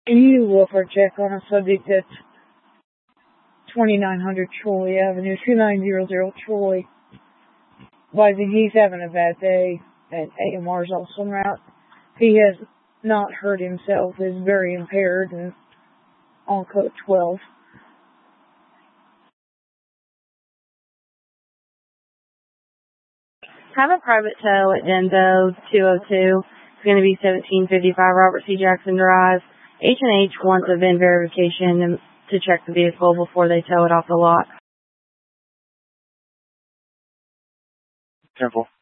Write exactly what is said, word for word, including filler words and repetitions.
You will for check on a subject at twenty-nine hundred Troy Avenue, two nine zero zero Troy. Advising he's having a bad day, and A M R's also en route. He has not hurt himself, is very impaired, and on code twelve. Have a private tow at Denzo two oh two. It's going to be seventeen fifty-five Robert C. Jackson Drive. H and H wants a V I N verification to check the vehicle before they tow it off the lot. Temple.